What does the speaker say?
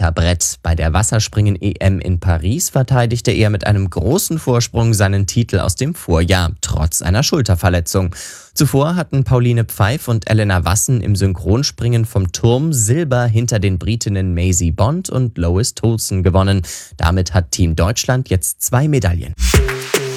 Meterbrett. Bei der Wasserspringen-EM in Paris verteidigte er mit einem großen Vorsprung seinen Titel aus dem Vorjahr, trotz einer Schulterverletzung. Zuvor hatten Pauline Pfeif und Elena Wassen im Synchronspringen vom Turm Silber hinter den Britinnen Maisie Bond und Lois Tolson gewonnen. Damit hat Team Deutschland jetzt 2 Medaillen.